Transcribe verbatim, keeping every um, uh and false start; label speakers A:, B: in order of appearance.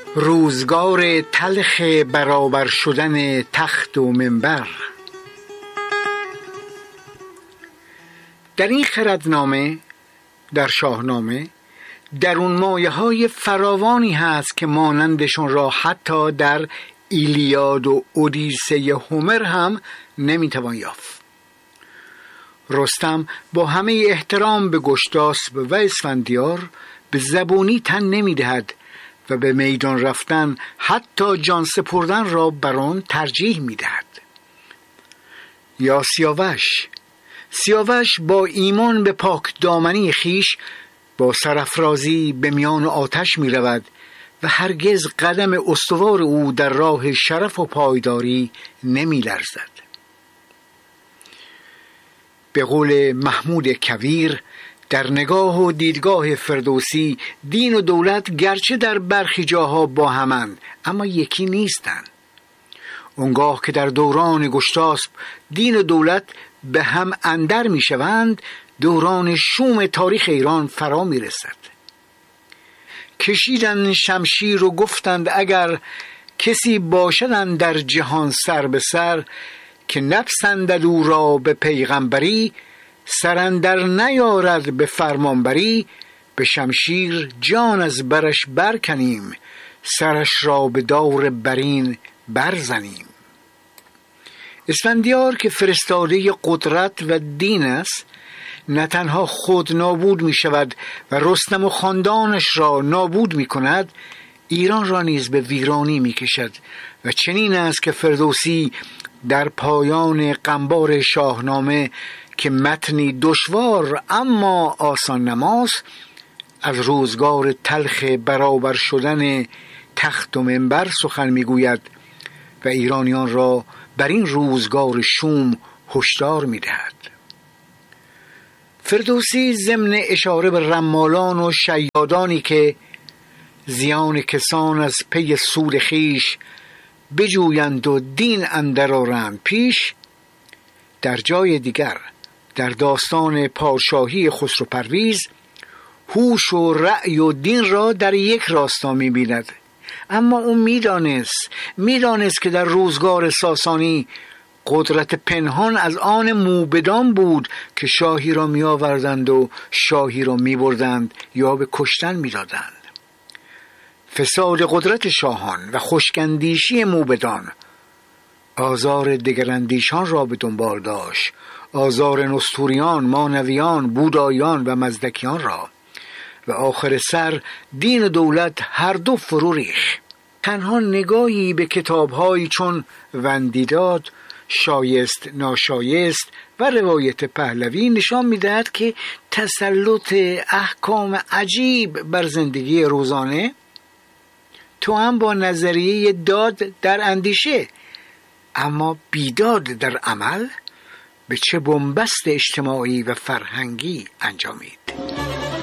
A: روزگار تلخ برابر شدن تخت و منبر. در این خردنامه، در شاهنامه، در اون مایه های فراوانی هست که مانندشون را حتی در ایلیاد و اودیسه هومر هم نمیتوان یافت. رستم با همه احترام به گشتاسپ و اسفندیار به زبونی تن نمیدهد و به میدان رفتن حتی جان سپردن را بر آن ترجیح میدهد. یا سیاوش سیاوش با ایمان به پاک دامنی خیش با سرافرازی به میان آتش می رود و هرگز قدم استوار او در راه شرف و پایداری نمی لرزد. به قول محمود کویر، در نگاه و دیدگاه فردوسی دین و دولت گرچه در برخی جاها با همند اما یکی نیستند. اونگاه که در دوران گشتاسپ دین و دولت به هم اندر می شوند، دوران شوم تاریخ ایران فرا می رسد. کشیدن شمشیر و گفتند اگر کسی باشدن در جهان سر به سر، که نپسندد او را به پیغمبری، سرندر نیارد به فرمانبری، به شمشیر جان از برش برکنیم، سرش را به دور برین برزنیم. اسفندیار که فرستاده قدرت و دین است، نه تنها خود نابود می شود و رستم و خاندانش را نابود می کند، ایران را نیز به ویرانی می کشد. و چنین است که فردوسی در پایان قنبار شاهنامه که متنی دشوار اما آسان نماست، از روزگار تلخ برابر شدن تخت و منبر سخن می گوید و ایرانیان را بر این روزگار شوم هشدار می دهد. فردوسی ضمن اشاره به رمالان و شیادانی که زیان کسان از پی سود خویش بجویند و دین اندر آرند پیش، در جای دیگر در داستان پادشاهی خسرو پرویز هوش و رأی و دین را در یک راستا می بیند. اما او میدانست میدانست که در روزگار ساسانی قدرت پنهان از آن موبدان بود که شاهی را می آوردند و شاهی را می بردند یا به کشتن می دادند. فساد قدرت شاهان و خشکندیشی موبدان آزار دگراندیشان را به دنبال داشت، آزار نستوریان، مانویان، بودایان و مزدکیان را، و آخر سر دین و دولت هر دو فرو ریخت. تنها نگاهی به کتاب‌هایی چون وندیداد، شایست ناشایست و روایت پهلوی نشان می‌دهد که تسلط احکام عجیب بر زندگی روزانه تو هم با نظریه داد در اندیشه اما بیداد در عمل به چه بنبست اجتماعی و فرهنگی انجامید.